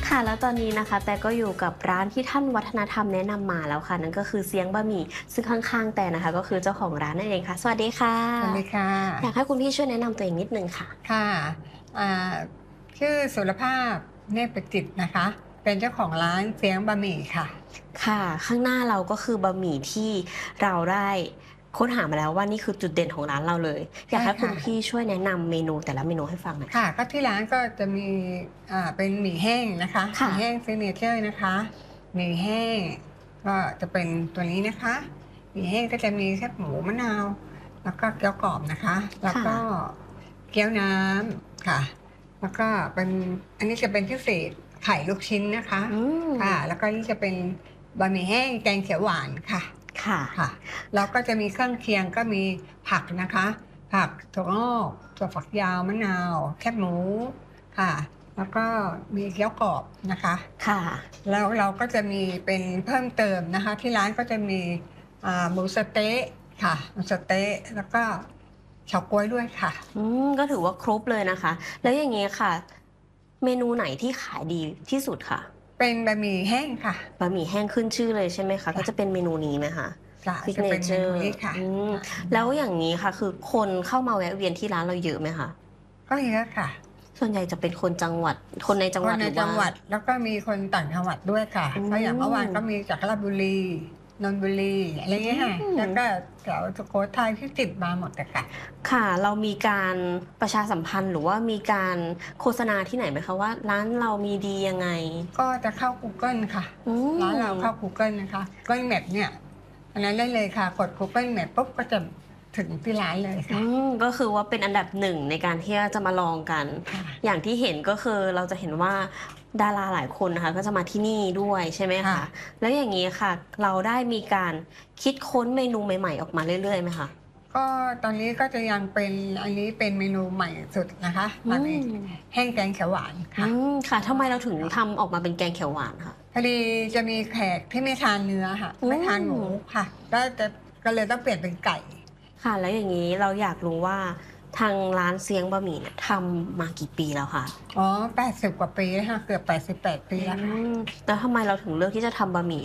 ค่ะแล้วตอนนี้นะคะแต่ก็อยู่กับร้านที่ท่านวัฒนธรรมแนะนำมาแล้วค่ะนั่นก็คือเสียงบะหมี่ซึ่งข้างๆแต่นะคะก็คือเจ้าของร้านนั่นเองค่ะสวัสดีค่ะสวัสดีค่ะอยากให้คุณพี่ช่วยแนะนำตัวเองนิดนึงค่ะค่ะอ่าชื่อสุรภาพเนตรประจิตรนะคะ เป็นเจ้าของร้านเฟียงบะหมี่ค่ะค่ะข้างหน้าเราก็คือบะหมี่ที่เราได้ค้นหามาแล้วว่านี่คือจุดเด่นของร้านเราเลยอยากใช่ให้คุณค่ะพี่ช่วยแนะนำเมนูแต่ละเมนูให้ฟังหน่อยค่ะค่ะก็ที่ร้านก็จะมีเป็นหมี่แห้งนะคะหค่ะมี่แห้งซิกเนเจอร์นะคะหมี่แห้งก็จะเป็นตัวนี้นะคะหมี่แห้งก็จะมีแคบหมูมะนาวแล้วก็เกี๊ยวกรอบนะคะแล้วค่ะก็เกี๊ยวน้ำค่ะแล้วก็เป็นอันนี้จะเป็นพิเศษไข่ลูกชิ้นนะคะอืมค่ะแล้วก็นี่จะเป็นบะหมี่แห้งแกงเขียวหวานค่ะค่ะค่ะแล้วก็จะมีเครื่องเคียงก็มีผักนะคะผักถั่วงอกถั่วฝักยาวมะนาวแคบหมูค่ะแล้วก็มีเกี๊ยวกรอบนะคะค่ะแล้วเราก็จะมีเป็นเพิ่มเติมนะคะที่ร้านก็จะมีหมูสะเต๊ะค่ะหมูสะเต๊ะแล้วก็เฉาก๊วยด้วยค่ะก็ถือว่าครบเลยนะคะแล้วอย่างงี้ค่ะเมนูไหนที่ขายดีที่สุดค่ะเป็นบะหมี่แห้งค่ะบะหมี่แห้งขึ้นชื่อเลยใช่ไหมคะก็จ้ะจะเป็นเมนูนี้ไหมคะจ้ะซิกจะเป็นเมนูเนเจอร์นี้ค่ะอืมค่ะแล้วอย่างงี้ค่ะคือคนเข้ามาแวะเวียนที่ร้านเราเยอะไหมคะก็เยอะค่ะส่วนใหญ่จะเป็นคนจังหวัดคนในจังคนหวัดหรือว่าในจังหวัดแล้วก็มีคนต่างจังหวัดด้วยค่ะอืก็อย่างเมื่อวานก็มมีจากราชบุรีนนทบุรีอะไรเงี้ยค่ะอืมแล้วก็แถวสุโขทัยพิจิตรมาหมดอะค่ะค่ะเรามีการประชาสัมพันธ์หรือว่ามีการโฆษณาที่ไหนไหมคะว่าร้านเรามีดียังไงก็จะเข้ากูเกิลค่ะอืร้านเราเข้ามกูเกิลนะคะ Google Map เนี่ยอันนั้นได้เลยค่ะกด Google Map ปุ๊บก็จะถึงที่ร้านเลยอืค่ะก็คือว่าเป็นอันดับหนึ่งในการที่จะมาลองกันค่ะอย่างที่เห็นก็คือเราจะเห็นว่าดาราหลายคนนะคะก็จะมาที่นี่ด้วยใช่ไหมค่ะคะแล้วอย่างนี้ค่ะเราได้มีการคิดค้นเมนูใหม่ๆออกมาเรื่อยๆไหมคะก็ตอนนี้ก็จะยังเป็นอันนี้เป็นเมนูใหม่สุดนะคะอืบะหมี่มแห้งแกงเขียวหวานค่ะค่ะทำไมเราถึงทำออกมาเป็นแกงเขียวหวานคะพอดีจะมีแขกที่ไม่ทานเนื้อค่ะอืไม่ทานหมูมค่ะก็เลยต้องเปลี่ยนเป็นไก่ค่ะแล้วอย่างนี้เราอยากรู้ว่าทางร้านเซียงบะหมี่เนี่ยทำมากี่ปีแล้วคะอ๋อ80 กว่าปีแล้วค่ะเกือบ88 ปีอืแล้วค่ะแล้วทำไมเราถึงเลือกที่จะทำบะหมี่